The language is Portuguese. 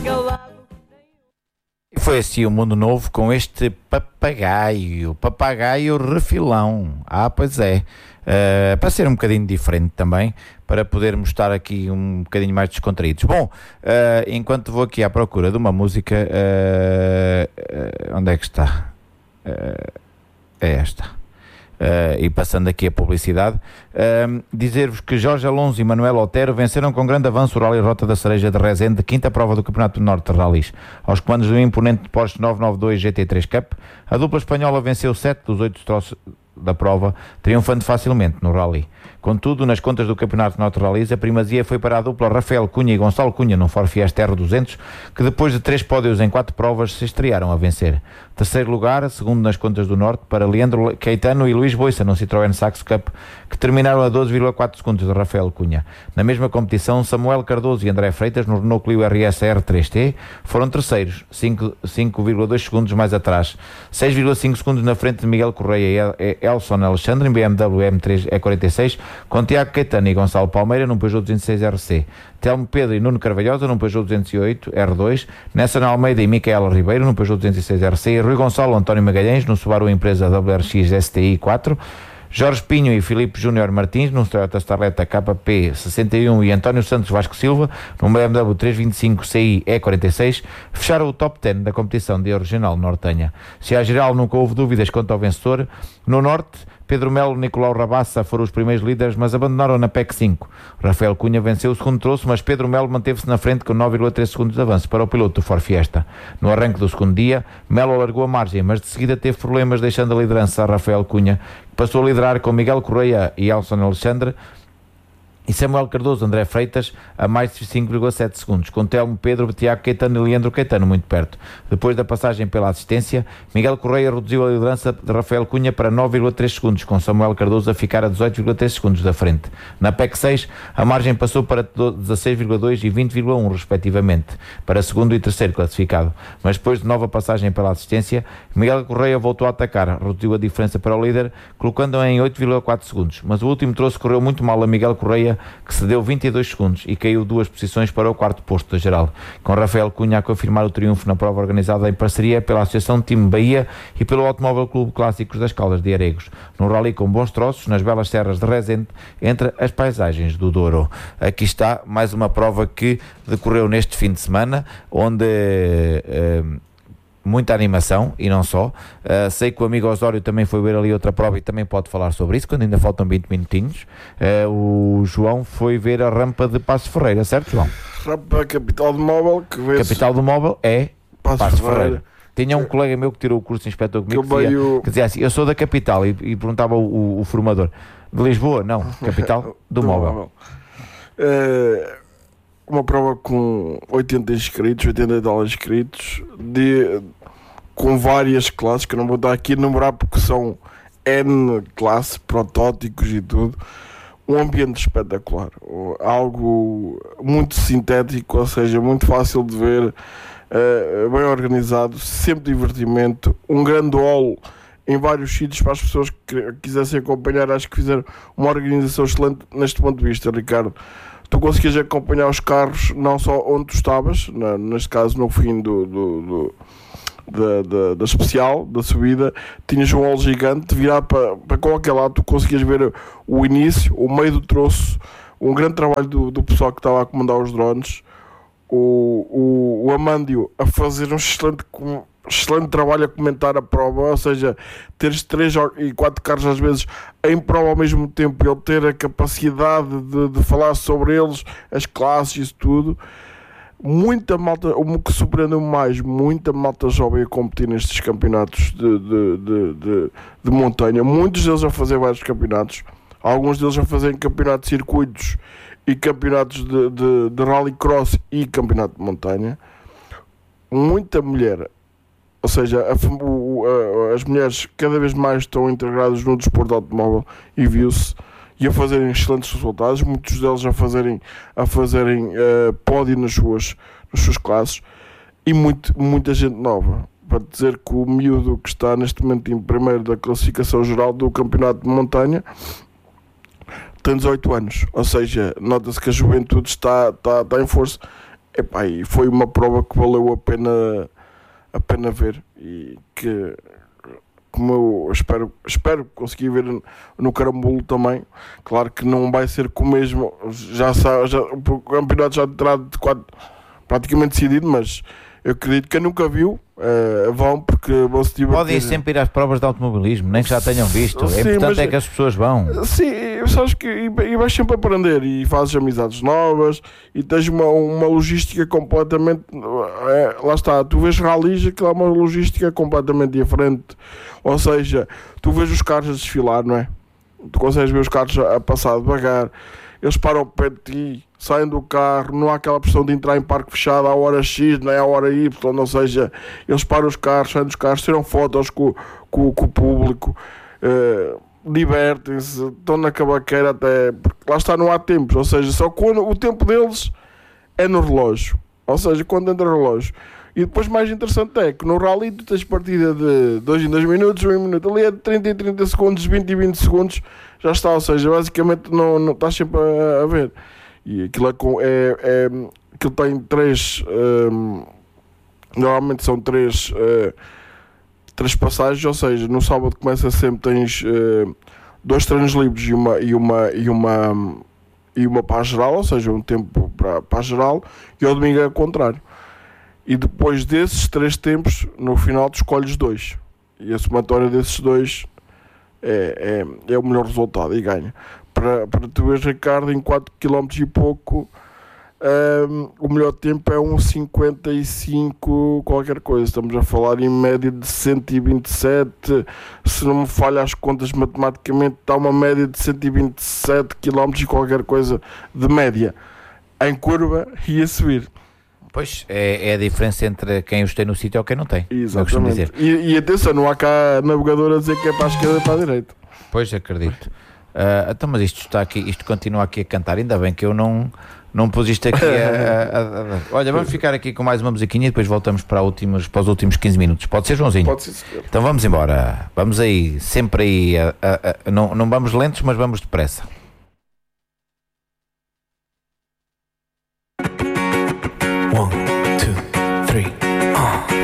Foi assim o Mundo Novo com este papagaio refilão. Pois é. Para ser um bocadinho diferente também, para podermos estar aqui um bocadinho mais descontraídos. Bom, enquanto vou aqui à procura de uma música, onde é que está? É esta. E passando aqui a publicidade, dizer-vos que Jorge Alonso e Manuel Otero venceram com grande avanço o Rally Rota da Cereja de Rezende, quinta prova do Campeonato do Norte de Rallys. Aos comandos do imponente Porsche 992 GT3 Cup, a dupla espanhola venceu 7 dos 8 troços da prova, triunfando facilmente no Rally. Contudo, nas contas do Campeonato Norte de Rallys, a primazia foi para a dupla Rafael Cunha e Gonçalo Cunha no Ford Fiesta R200, que depois de 3 pódios em 4 provas se estrearam a vencer. Terceiro lugar, segundo nas contas do Norte, para Leandro Caetano e Luís Boissa no Citroën Saxo Cup, que terminaram a 12,4 segundos de Rafael Cunha. Na mesma competição, Samuel Cardoso e André Freitas no Renault Clio RS R3T foram terceiros, 5,2 segundos mais atrás, 6,5 segundos na frente de Miguel Correia e Elson Alexandre em BMW M3 E46, com Tiago Caetano e Gonçalo Palmeira num Peugeot 206 RC, Telmo Pedro e Nuno Carvalhosa num Peugeot 208 R2, Nelson Almeida e Micaela Ribeiro num Peugeot 206 RC, e Rui Gonçalo António Magalhães no Subaru Empresa WRX STI 4, Jorge Pinho e Filipe Júnior Martins no Toyota Starletta KP 61 e António Santos Vasco Silva no BMW 325 CI E46 fecharam o top 10 da competição de regional nortenha. Se à geral nunca houve dúvidas quanto ao vencedor, no Norte Pedro Melo e Nicolau Rabassa foram os primeiros líderes, mas abandonaram na PEC 5. Rafael Cunha venceu o segundo troço, mas Pedro Melo manteve-se na frente com 9,3 segundos de avanço para o piloto do Ford Fiesta. No arranque do segundo dia, Melo alargou a margem, mas de seguida teve problemas, deixando a liderança a Rafael Cunha, que passou a liderar com Miguel Correia e Elson Alexandre, e Samuel Cardoso, André Freitas, a mais de 5,7 segundos, com Telmo Pedro, Tiago Caetano e Leandro Caetano muito perto. Depois da passagem pela assistência, Miguel Correia reduziu a liderança de Rafael Cunha para 9,3 segundos, com Samuel Cardoso a ficar a 18,3 segundos da frente. Na PEC 6, a margem passou para 16,2 e 20,1 respectivamente, para segundo e terceiro classificado. Mas depois de nova passagem pela assistência, Miguel Correia voltou a atacar, reduziu a diferença para o líder, colocando-a em 8,4 segundos. Mas o último troço correu muito mal a Miguel Correia, que cedeu 22 segundos e caiu 2 posições para o quarto posto da geral, com Rafael Cunha a confirmar o triunfo na prova organizada em parceria pela Associação Time Bahia e pelo Automóvel Clube Clássicos das Caldas de Aregos, num rally com bons troços nas belas serras de Rezende, entre as paisagens do Douro. Aqui está mais uma prova que decorreu neste fim de semana, onde muita animação e não só. Sei que o amigo Osório também foi ver ali outra prova e também pode falar sobre isso, quando ainda faltam 20 minutinhos. O João foi ver a rampa de Passos Ferreira, certo, João? Rampa Capital do Móvel, que vê Capital do Móvel é Passos Ferreira. Tinha um colega meu que tirou o curso de inspetor comigo que dizia assim, eu sou da capital, e perguntava o formador, de Lisboa? Não, Capital do Móvel. Uma prova com 80 inscritos, 80 dólares inscritos, com várias classes, que eu não vou dar aqui a enumerar porque são N classes, protótipos e tudo. Um ambiente espetacular, algo muito sintético, ou seja, muito fácil de ver, bem organizado, sempre divertimento, um grande hall em vários sítios para as pessoas que quisessem acompanhar. Acho que fizeram uma organização excelente neste ponto de vista, Ricardo. Tu conseguias acompanhar os carros não só onde tu estavas, neste caso no fim da especial, da subida, tinhas um hall gigante, virar para qualquer lado, tu conseguias ver o início, o meio do troço, um grande trabalho do pessoal que estava a comandar os drones, o Amândio a fazer um excelente trabalho a comentar a prova, ou seja, teres 3 e 4 carros às vezes em prova ao mesmo tempo, ele ter a capacidade de falar sobre eles, as classes, isso tudo. Muita malta, o que surpreendeu mais, muita malta jovem a competir nestes campeonatos de montanha, muitos deles a fazer vários campeonatos, alguns deles a fazerem campeonatos de circuitos e campeonatos de rallycross e campeonato de montanha. Muita mulher, ou seja, as mulheres cada vez mais estão integradas no desporto automóvel e viu-se, e a fazerem excelentes resultados, muitos deles a fazerem pódio nas suas classes, e muita gente nova. Para dizer que o miúdo que está neste momento em primeiro da classificação geral do campeonato de montanha tem 18 anos, ou seja, nota-se que a juventude está em força. epá, e foi uma prova que valeu a pena ver, e que, como eu espero conseguir ver no Carambulo também. Claro que não vai ser com o mesmo, o campeonato já terá praticamente decidido, mas eu acredito que quem nunca viu, vão, porque vão se divertir. Podem sempre ir às provas de automobilismo, nem que já tenham visto. Sim, importante é que as pessoas vão. Sim, sabes que e vais sempre aprender, e fazes amizades novas, e tens uma logística completamente, lá está, tu vês ralis, aquilo é uma logística completamente diferente. Ou seja, tu vês os carros a desfilar, não é? Tu consegues ver os carros a passar devagar, eles param perto de ti, saem do carro, não há aquela pressão de entrar em parque fechado à hora X, nem à hora Y, ou seja, eles param os carros, saem dos carros, tiram fotos com o público, divertem-se, estão na cavaqueira até, porque lá está, não há tempos, ou seja, só quando o tempo deles é no relógio, ou seja, quando entra o relógio. E depois mais interessante é que no rally tu tens partida de 2 em 2 minutos, 1 minuto, ali é de 30 em 30 segundos, 20 em 20 segundos, já está, ou seja, basicamente não estás sempre a ver. E aquilo aquilo tem 3, normalmente são 3 passagens, ou seja, no sábado começa sempre, tens 2 treinos livres e uma para a geral, ou seja, um tempo para a geral, e ao domingo é o contrário. E depois desses 3 tempos, no final tu escolhes 2. E a somatória desses 2 é o melhor resultado e ganha. Para tu veres, Ricardo, em 4 km e pouco, o melhor tempo é 1,55 qualquer coisa. Estamos a falar em média de 127. Se não me falha as contas matematicamente, está uma média de 127 km e qualquer coisa de média. Em curva e a subir. Pois, é a diferença entre quem os tem no sítio ou quem não tem. Exatamente. E atenção, não há cá navegador a dizer que é para a esquerda e para a direita. Pois, acredito. Então, mas isto continua aqui a cantar. Ainda bem que eu não pus isto aqui Olha, vamos ficar aqui com mais uma musiquinha e depois voltamos para os últimos 15 minutos. Pode ser, Joãozinho? Pode ser, senhor. Então vamos embora. Vamos aí, sempre aí. Não vamos lentos, mas vamos depressa.